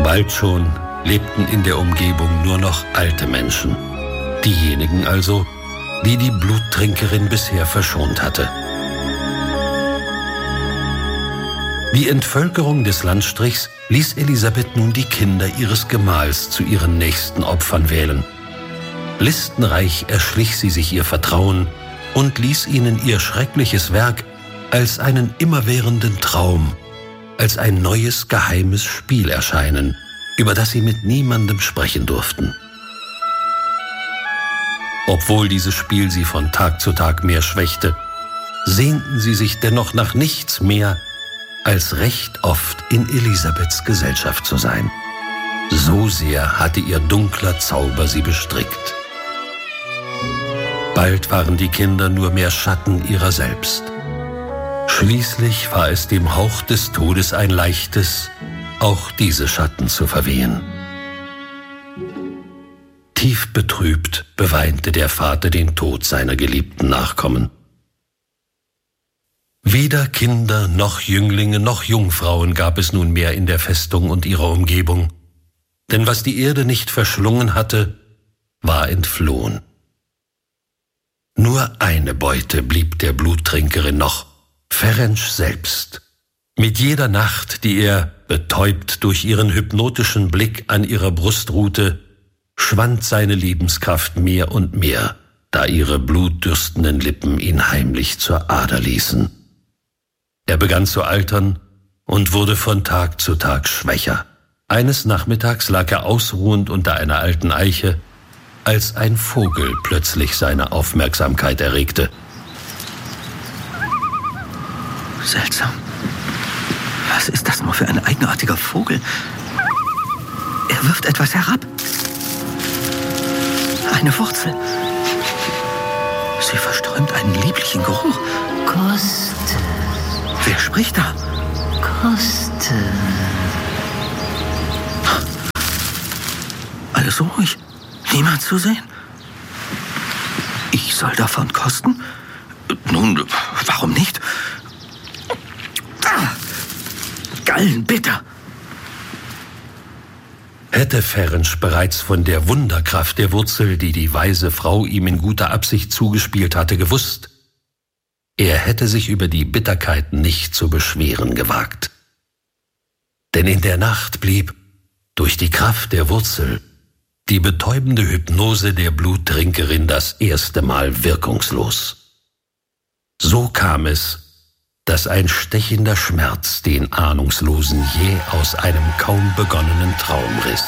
Bald schon lebten in der Umgebung nur noch alte Menschen. Diejenigen also, die die Bluttrinkerin bisher verschont hatte. Die Entvölkerung des Landstrichs ließ Elisabeth nun die Kinder ihres Gemahls zu ihren nächsten Opfern wählen. Listenreich erschlich sie sich ihr Vertrauen und ließ ihnen ihr schreckliches Werk als einen immerwährenden Traum, als ein neues geheimes Spiel erscheinen, über das sie mit niemandem sprechen durften. Obwohl dieses Spiel sie von Tag zu Tag mehr schwächte, sehnten sie sich dennoch nach nichts mehr, als recht oft in Elisabeths Gesellschaft zu sein. So sehr hatte ihr dunkler Zauber sie bestrickt. Bald waren die Kinder nur mehr Schatten ihrer selbst. Schließlich war es dem Hauch des Todes ein leichtes, auch diese Schatten zu verwehen. Tief betrübt beweinte der Vater den Tod seiner geliebten Nachkommen. Weder Kinder noch Jünglinge noch Jungfrauen gab es nunmehr in der Festung und ihrer Umgebung, denn was die Erde nicht verschlungen hatte, war entflohen. Nur eine Beute blieb der Bluttrinkerin noch, Ferenc selbst. Mit jeder Nacht, die er, betäubt durch ihren hypnotischen Blick an ihrer Brust ruhte, schwand seine Lebenskraft mehr und mehr, da ihre blutdürstenden Lippen ihn heimlich zur Ader ließen. Er begann zu altern und wurde von Tag zu Tag schwächer. Eines Nachmittags lag er ausruhend unter einer alten Eiche, als ein Vogel plötzlich seine Aufmerksamkeit erregte. Seltsam. Was ist das nur für ein eigenartiger Vogel? Er wirft etwas herab. Eine Wurzel. Sie verströmt einen lieblichen Geruch. Koste. Wer spricht da? Koste. Alles ruhig. Niemand zu sehen. Ich soll davon kosten? Nun, warum nicht? Gallenbitter. Hätte Ferenc bereits von der Wunderkraft der Wurzel, die die weise Frau ihm in guter Absicht zugespielt hatte, gewusst, er hätte sich über die Bitterkeit nicht zu beschweren gewagt. Denn in der Nacht blieb, durch die Kraft der Wurzel, die betäubende Hypnose der Bluttrinkerin das erste Mal wirkungslos. So kam es, dass ein stechender Schmerz den Ahnungslosen jäh aus einem kaum begonnenen Traum riss.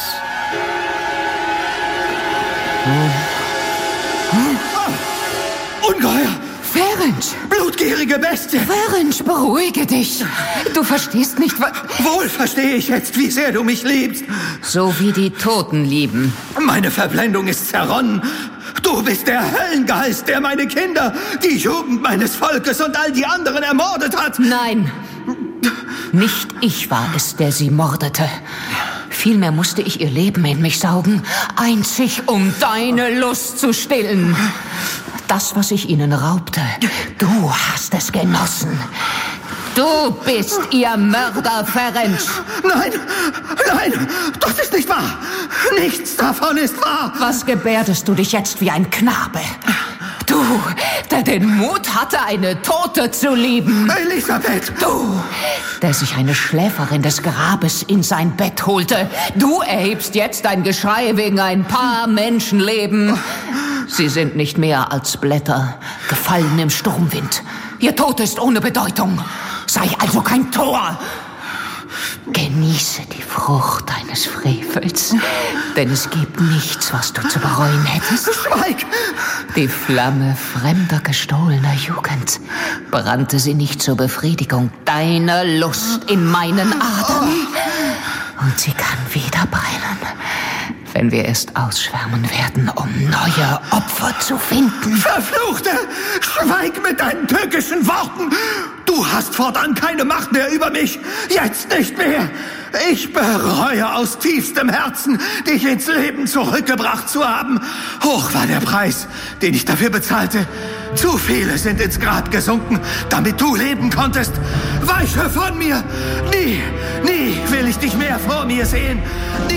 Ungeheuer! Ferenc! Blutgierige Bestie! Ferenc, beruhige dich! Du verstehst nicht, was... Wohl verstehe ich jetzt, wie sehr du mich liebst. So wie die Toten lieben. Meine Verblendung ist zerronnen. Du bist der Höllengeist, der meine Kinder, die Jugend meines Volkes und all die anderen ermordet hat. Nein, nicht ich war es, der sie mordete. Vielmehr musste ich ihr Leben in mich saugen, einzig um deine Lust zu stillen. Das, was ich ihnen raubte, du hast es genossen. Du bist ihr Mörder, Ferenc. Nein, nein, das ist nicht wahr. Nichts davon ist wahr. Was gebärdest du dich jetzt wie ein Knabe? Du, der den Mut hatte, eine Tote zu lieben. Elisabeth! Du, der sich eine Schläferin des Grabes in sein Bett holte. Du erhebst jetzt ein Geschrei wegen ein paar Menschenleben. Sie sind nicht mehr als Blätter, gefallen im Sturmwind. Ihr Tod ist ohne Bedeutung. Sei also kein Tor. Genieße die Frucht deines Frevels, denn es gibt nichts, was du zu bereuen hättest. Schweig! Die Flamme fremder gestohlener Jugend brannte sie nicht zur Befriedigung deiner Lust in meinen Adern. Und sie kann wieder brennen, wenn wir erst ausschwärmen werden, um neue Opfer zu finden. Verfluchte! Schweig mit deinen tückischen Worten! Du hast fortan keine Macht mehr über mich! Jetzt nicht mehr! Ich bereue aus tiefstem Herzen, dich ins Leben zurückgebracht zu haben. Hoch war der Preis, den ich dafür bezahlte. Zu viele sind ins Grab gesunken, damit du leben konntest. Weiche von mir! Nie, nie will ich dich mehr vor mir mir sehen.